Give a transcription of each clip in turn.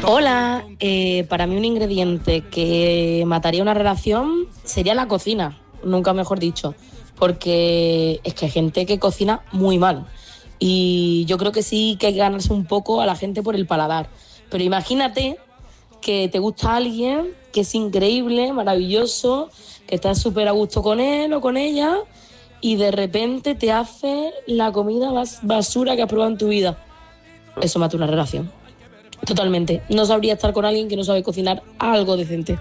Hola, para mí un ingrediente que mataría una relación sería la cocina, nunca mejor dicho, porque es que hay gente que cocina muy mal y yo creo que sí que hay que ganarse un poco a la gente por el paladar, pero imagínate que te gusta alguien que es increíble, maravilloso, que estás súper a gusto con él o con ella y de repente te hace la comida más basura que has probado en tu vida. Eso mata una relación. Totalmente. No sabría estar con alguien que no sabe cocinar algo decente.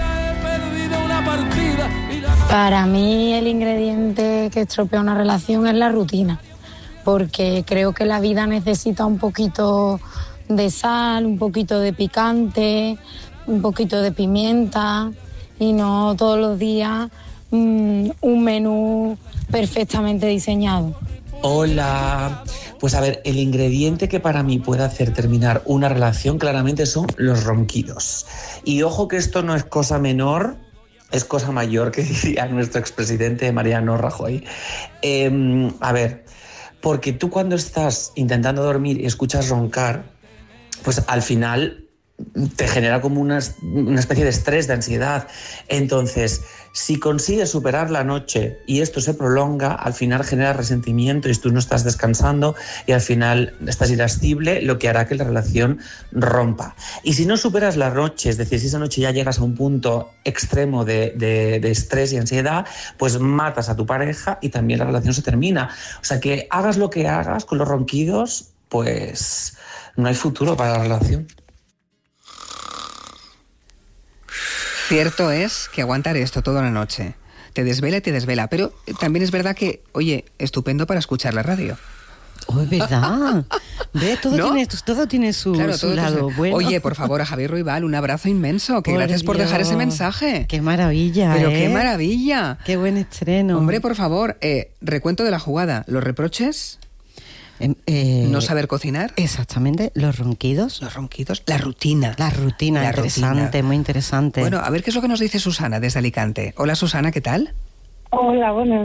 Para mí el ingrediente que estropea una relación es la rutina, porque creo que la vida necesita un poquito de sal, un poquito de picante, un poquito de pimienta y no todos los días un menú perfectamente diseñado. Hola, pues a ver, el ingrediente que para mí puede hacer terminar una relación claramente son los ronquidos. Y ojo que esto no es cosa menor, es cosa mayor, que diría nuestro expresidente Mariano Rajoy. A ver, porque tú cuando estás intentando dormir y escuchas roncar, pues al final te genera como una especie de estrés, de ansiedad. Entonces, si consigues superar la noche y esto se prolonga, al final genera resentimiento y tú no estás descansando y al final estás irascible, lo que hará que la relación rompa. Y si no superas la noche, es decir, si esa noche ya llegas a un punto extremo de estrés y ansiedad, pues matas a tu pareja y también la relación se termina. O sea que hagas lo que hagas con los ronquidos, pues no hay futuro para la relación. Cierto es que aguantar esto toda la noche te desvela y te desvela, pero también es verdad que, oye, estupendo para escuchar la radio. Oh, es verdad. ¿Ves? Todo, ¿no? todo tiene su, claro, su lado bueno. Oye, por favor, a Javier Ruibal, un abrazo inmenso. Que gracias por dejar ese mensaje. ¡Qué maravilla! Pero qué maravilla. ¡Qué buen estreno! Hombre, por favor, recuento de la jugada. ¿Los reproches? ¿No saber cocinar? Exactamente, los ronquidos. Los ronquidos, la rutina. La rutina, interesante, muy interesante. Bueno, a ver qué es lo que nos dice Susana desde Alicante. Hola Susana, ¿qué tal? Hola, buenas.